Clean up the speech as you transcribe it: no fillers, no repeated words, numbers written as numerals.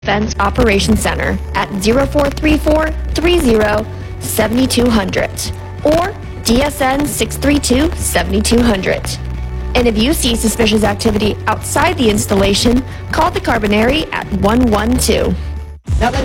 Defense Operations Center at 0434-30-7200 or DSN 632-7200. And if you see suspicious activity outside the installation, call the Carbonary at 112.